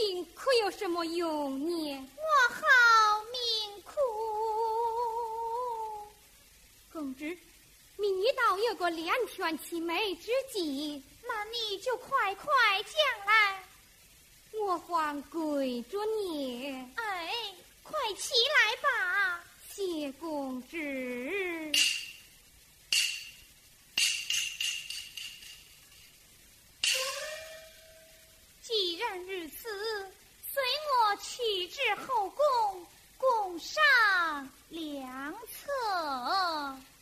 命可有什么用呢？ 我好命苦。 公知，明一道有个两全其美之计， 那你就快快讲来。 我还跪着你。 哎，快起来吧。 谢公知。 既然如此，随我去至后宫，共赏良策。